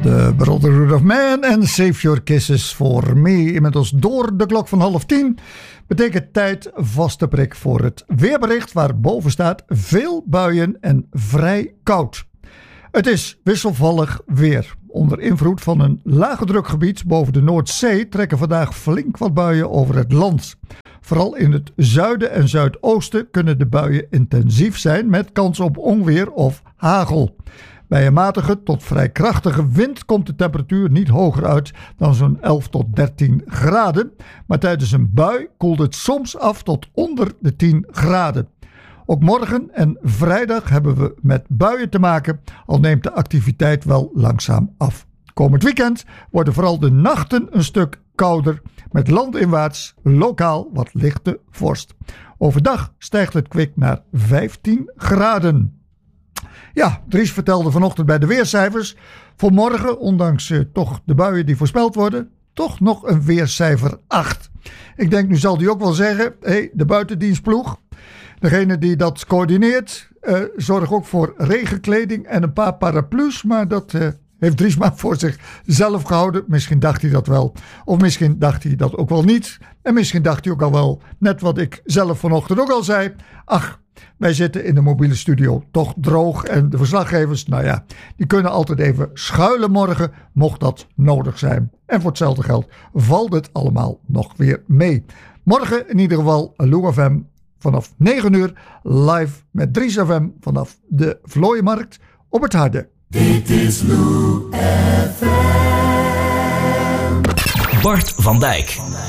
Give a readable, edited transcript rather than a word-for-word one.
The Brotherhood of Man en Save Your Kisses for Me. Inmiddels door de klok van 9:30 betekent tijd vaste prik voor het weerbericht waar boven staat veel buien en vrij koud. Het is wisselvallig weer. Onder invloed van een lage drukgebied boven de Noordzee trekken vandaag flink wat buien over het land. Vooral in het zuiden en zuidoosten kunnen de buien intensief zijn met kans op onweer of hagel. Bij een matige tot vrij krachtige wind komt de temperatuur niet hoger uit dan zo'n 11 tot 13 graden. Maar tijdens een bui koelt het soms af tot onder de 10 graden. Ook morgen en vrijdag hebben we met buien te maken, al neemt de activiteit wel langzaam af. Komend weekend worden vooral de nachten een stuk kouder, met landinwaarts lokaal wat lichte vorst. Overdag stijgt het kwik naar 15 graden. Ja, Dries vertelde vanochtend bij de weercijfers. Voor morgen, ondanks toch de buien die voorspeld worden, toch nog een weercijfer 8. Ik denk, nu zal die ook wel zeggen, de buitendienstploeg, degene die dat coördineert, zorg ook voor regenkleding en een paar paraplu's, maar dat heeft Dries maar voor zichzelf gehouden. Misschien dacht hij dat wel, of misschien dacht hij dat ook wel niet. En misschien dacht hij ook al wel, net wat ik zelf vanochtend ook al zei, ach, wij zitten in de mobiele studio toch droog en de verslaggevers, nou ja, die kunnen altijd even schuilen morgen, mocht dat nodig zijn. En voor hetzelfde geld valt het allemaal nog weer mee. Morgen in ieder geval Lou FM vanaf 9 uur live met Dries FM vanaf de Vlooienmarkt op het Harde. Dit is Lou FM. Bart van Dijk.